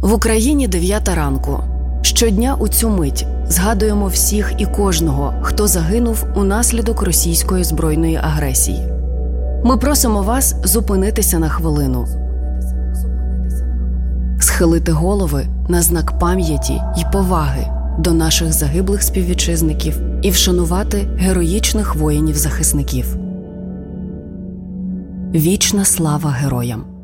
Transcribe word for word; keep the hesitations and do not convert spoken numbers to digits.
В Україні дев'ята ранку. Щодня у цю мить згадуємо всіх і кожного, хто загинув унаслідок російської збройної агресії. Ми просимо вас зупинитися на хвилину, схилити голови на знак пам'яті й поваги до наших загиблих співвітчизників і вшанувати героїчних воїнів-захисників. Вічна слава героям!